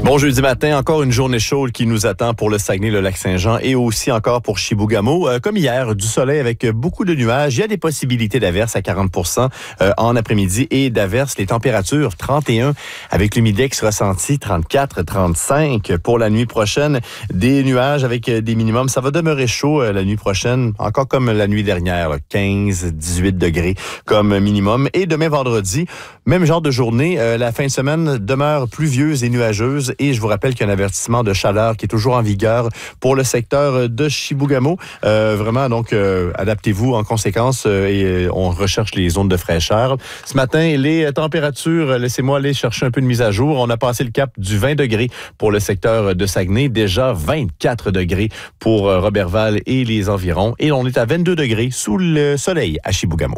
Bon jeudi matin, encore une journée chaude qui nous attend pour le Saguenay, le Lac-Saint-Jean et aussi encore pour Chibougamau. Comme hier, du soleil avec beaucoup de nuages. Il y a des possibilités d'averses à 40% en après-midi et d'averses. Les températures 31 avec l'humidex ressenti 34, 35 pour la nuit prochaine. Des nuages avec des minimums. Ça va demeurer chaud la nuit prochaine, encore comme la nuit dernière, 15, 18 degrés comme minimum. Et demain vendredi, même genre de journée. La fin de semaine demeure pluvieuse et nuageuse. Et je vous rappelle qu'il y a un avertissement de chaleur qui est toujours en vigueur pour le secteur de Chibougamau. Vraiment, donc, adaptez-vous en conséquence et on recherche les zones de fraîcheur. Ce matin, les températures, laissez-moi aller chercher un peu de mise à jour. On a passé le cap du 20 degrés pour le secteur de Saguenay. Déjà 24 degrés pour Roberval et les environs. Et on est à 22 degrés sous le soleil à Chibougamau.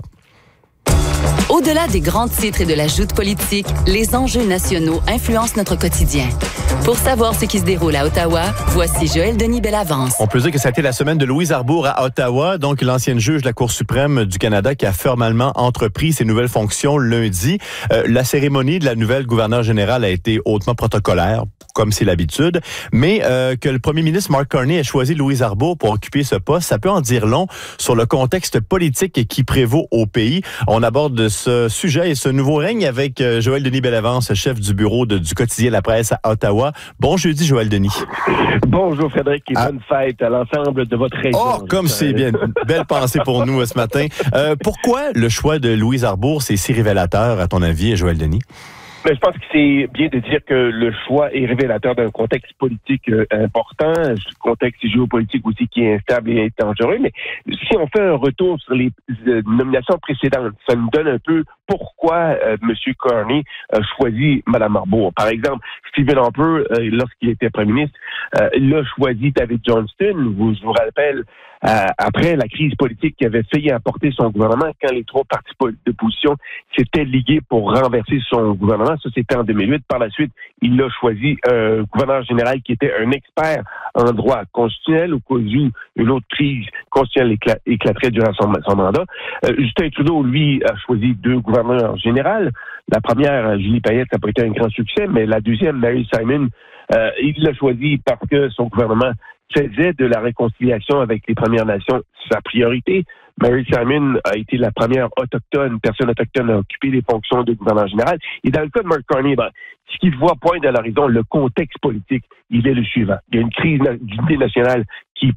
Au-delà des grands titres et de la joute politique, les enjeux nationaux influencent notre quotidien. Pour savoir ce qui se déroule à Ottawa, voici Joël Denis Bellavance. On peut dire que ça a été la semaine de Louise Arbour à Ottawa, donc l'ancienne juge de la Cour suprême du Canada qui a formellement entrepris ses nouvelles fonctions lundi. La cérémonie de la nouvelle gouverneure générale a été hautement protocolaire, comme c'est l'habitude, mais que le premier ministre Mark Carney ait choisi Louise Arbour pour occuper ce poste, ça peut en dire long sur le contexte politique qui prévaut au pays. On aborde ce sujet et ce nouveau règne avec Joël Denis Bellavance, chef du bureau du quotidien La Presse à Ottawa. Bon jeudi, Joël Denis. Bonjour Frédéric et bonne fête à l'ensemble de votre région. Oh, comme c'est bien. Belle pensée pour nous ce matin. Pourquoi le choix de Louise Arbour, c'est si révélateur, à ton avis, Joël Denis? Mais je pense que c'est bien de dire que le choix est révélateur d'un contexte politique important, un contexte géopolitique aussi qui est instable et dangereux. Mais si on fait un retour sur les nominations précédentes, ça nous donne un peu pourquoi M. Carney a choisi Mme Arbour. Par exemple, Stephen Harper, lorsqu'il était premier ministre, il a choisi David Johnston. Je vous rappelle, après la crise politique qui avait failli emporter son gouvernement, quand les trois partis d'opposition s'étaient ligués pour renverser son gouvernement. Ça, c'était en 2008. Par la suite, il a choisi un gouverneur général qui était un expert en droit constitutionnel au cas où une autre crise constitutionnelle éclaterait durant son mandat. Justin Trudeau, lui, a choisi deux gouverneurs généraux. La première, Julie Payette, ça n'a pas été un grand succès, mais la deuxième, Mary Simon, il l'a choisi parce que son gouvernement faisait de la réconciliation avec les Premières Nations sa priorité. Mary Simon a été la première personne autochtone à occuper les fonctions de gouverneur général. Et dans le cas de Mark Carney, ce qu'il voit pointe à l'horizon, le contexte politique, il est le suivant. Il y a une crise d'unité nationale qui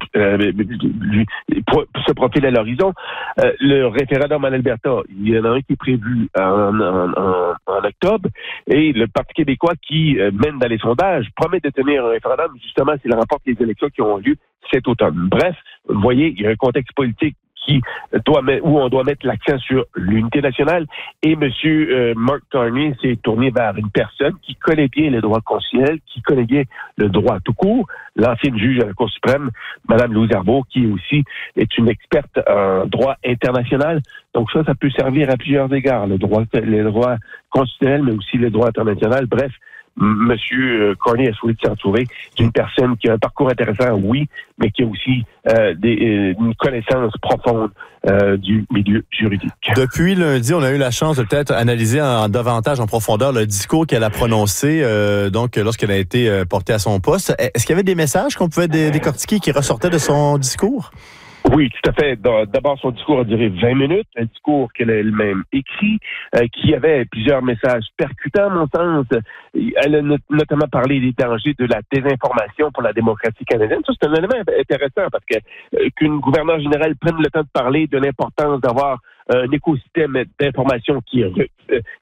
se profile à l'horizon. Le référendum en Alberta, il y en a un qui est prévu en octobre. Et le Parti québécois qui mène dans les sondages promet de tenir un référendum, justement, s'il remporte les élections qui ont lieu cet automne. Bref, vous voyez, il y a un contexte politique où on doit mettre l'accent sur l'unité nationale. Et M. Mark Carney s'est tourné vers une personne qui connaît bien le droit constitutionnel, qui connaît bien le droit tout court, l'ancienne juge à la Cour suprême, Mme Louise Arbour, qui aussi est une experte en droit international. Donc ça peut servir à plusieurs égards, le droit constitutionnel, mais aussi le droit international. Bref, Monsieur Carney a souhaité s'entourer d'une personne qui a un parcours intéressant, oui, mais qui a aussi une connaissance profonde du milieu juridique. Depuis lundi, on a eu la chance de peut-être analyser davantage en profondeur le discours qu'elle a prononcé donc lorsqu'elle a été portée à son poste. Est-ce qu'il y avait des messages qu'on pouvait décortiquer qui ressortaient de son discours? Oui, tout à fait. D'abord, son discours a duré 20 minutes, un discours qu'elle a elle-même écrit, qui avait plusieurs messages percutants, à mon sens. Elle a notamment parlé des dangers de la désinformation pour la démocratie canadienne. Ça, c'est un élément intéressant parce que qu'une gouverneure générale prenne le temps de parler de l'importance d'avoir un écosystème d'information qui